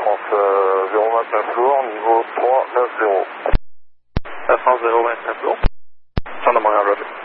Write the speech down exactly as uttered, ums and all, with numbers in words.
France euh, zéro vingt-neuf lourd, niveau trois neuf zéro. La France zéro vingt-neuf lourd. Gendarmerie Roger.